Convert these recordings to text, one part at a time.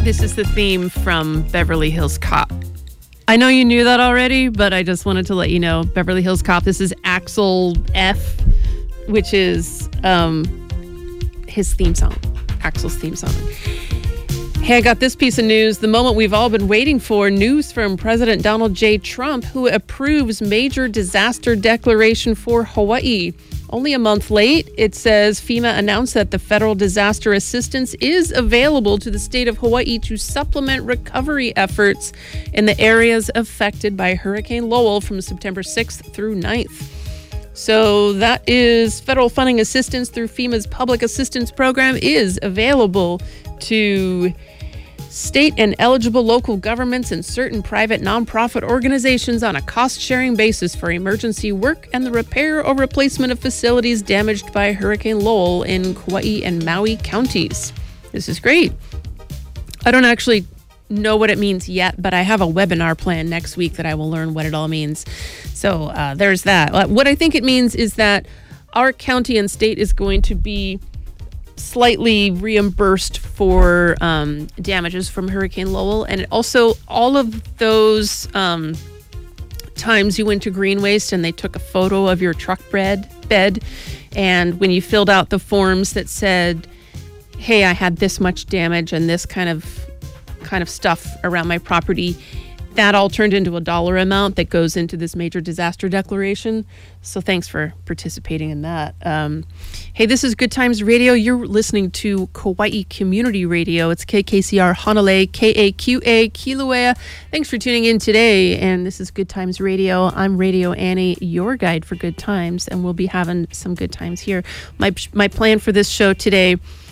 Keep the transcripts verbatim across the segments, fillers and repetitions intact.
This is the theme from Beverly Hills Cop. I know you knew that already, but I just wanted to let you know. Beverly Hills Cop, this is Axel F, which is um, his theme song, Axel's theme song. Hey, I got this piece of news. The moment we've all been waiting for. News from President Donald J. Trump, who approves major disaster declaration for Hawaii. Only a month late, it says FEMA announced that the federal disaster assistance is available to the state of Hawaii to supplement recovery efforts in the areas affected by Hurricane Lowell from September sixth through ninth. So that is federal funding assistance through FEMA's Public Assistance Program is available to state and eligible local governments and certain private nonprofit organizations on a cost-sharing basis for emergency work and the repair or replacement of facilities damaged by Hurricane Lowell in Kauai and Maui counties. This is great. I don't actually know what it means yet, but I have a webinar planned next week that I will learn what it all means. So uh, there's that. What I think it means is that our county and state is going to be slightly reimbursed for um, damages from Hurricane Lowell. And also all of those um, times you went to Green Waste and they took a photo of your truck bed, bed. And when you filled out the forms that said, hey, I had this much damage and this kind of kind of stuff around my property, that all turned into a dollar amount that goes into this major disaster declaration. So thanks for participating in that. Um, hey, this is Good Times Radio. You're listening to Kauai Community Radio. It's K K C R Honolulu, K A Q A, Kilauea. Thanks for tuning in today. And this is Good Times Radio. I'm Radio Annie, your guide for good times, and we'll be having some good times here. My my plan for this show today,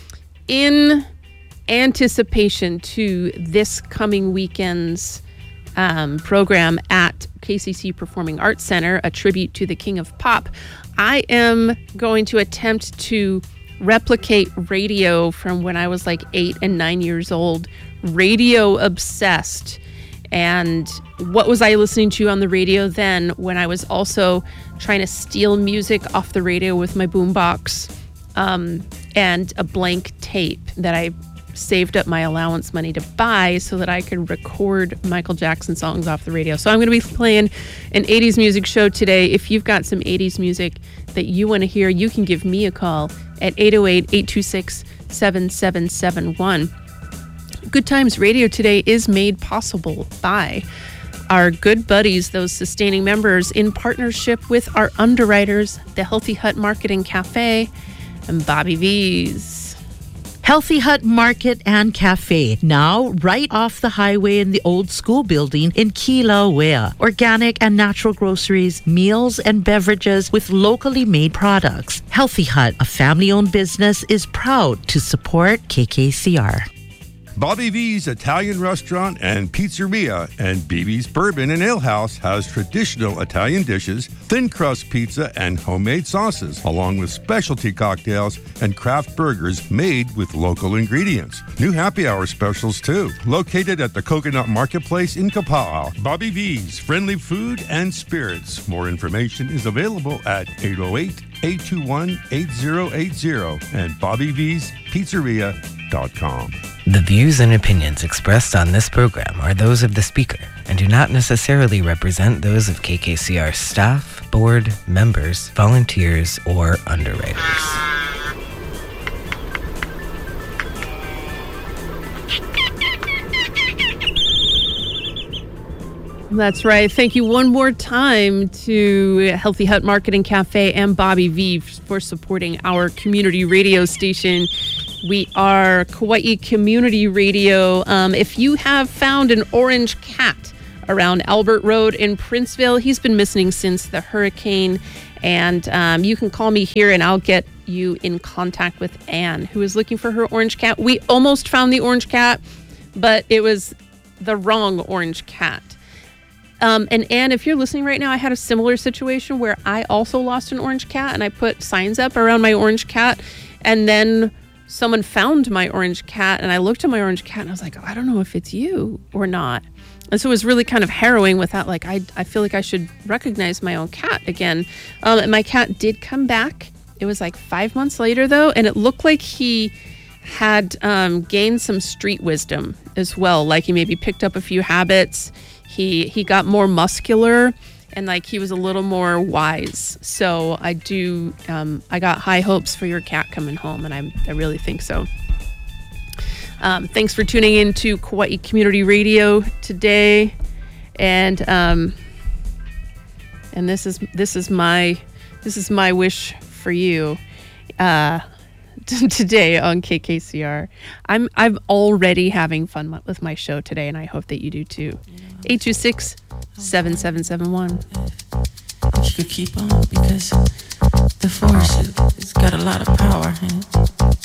in anticipation to this coming weekend's Um, program at K C C Performing Arts Center, a tribute to the King of Pop, I am going to attempt to replicate radio from when I was like eight and nine years old, radio obsessed. And what was I listening to on the radio then when I was also trying to steal music off the radio with my boombox um, and a blank tape that I saved up my allowance money to buy so that I could record Michael Jackson songs off the radio. So I'm going to be playing an eighties music show today. If you've got some eighties music that you want to hear, you can give me a call at eight oh eight, eight two six, seven seven seven one. Good Times Radio today is made possible by our good buddies, those sustaining members, in partnership with our underwriters, the Healthy Hut Market and Cafe, and Bobby V's. Healthy Hut Market and Cafe, now right off the highway in the old school building in Kilauea. Organic and natural groceries, meals and beverages with locally made products. Healthy Hut, a family-owned business, is proud to support K K C R. Bobby V's Italian Restaurant and Pizzeria and B B's Bourbon and Ale House has traditional Italian dishes, thin crust pizza, and homemade sauces, along with specialty cocktails and craft burgers made with local ingredients. New happy hour specials, too. Located at the Coconut Marketplace in Kapaa. Bobby V's Friendly Food and Spirits. More information is available at eight oh eight, eight two one, eight oh eight oh and bobby v's pizzeria dot com. The views and opinions expressed on this program are those of the speaker and do not necessarily represent those of K K C R staff, board, members, volunteers, or underwriters. That's right. Thank you one more time to Healthy Hut Market and Cafe and Bobby V for supporting our community radio station. We are Kauai Community Radio. Um, if you have found an orange cat around Albert Road in Princeville, he's been missing since the hurricane. And um, you can call me here and I'll get you in contact with Anne, who is looking for her orange cat. We almost found the orange cat, but it was the wrong orange cat. Um, and Anne, if you're listening right now, I had a similar situation where I also lost an orange cat and I put signs up around my orange cat, and then someone found my orange cat and I looked at my orange cat and I was like, oh, I don't know if it's you or not. And so it was really kind of harrowing with that. Like, I, I feel like I should recognize my own cat again. Um, and my cat did come back. It was like five months later though. And it looked like he had um, gained some street wisdom as well. Like he maybe picked up a few habits. He he got more muscular, and like he was a little more wise. So I do um, I got high hopes for your cat coming home, and I I really think so. Um, thanks for tuning in to Kauai Community Radio today, and um, and this is this is my this is my wish for you. Uh, today on K K C R. I'm I'm already having fun with my show today, and I hope that you do too. eight two six, seven seven seven one. You could keep on because the force has got a lot of power in it.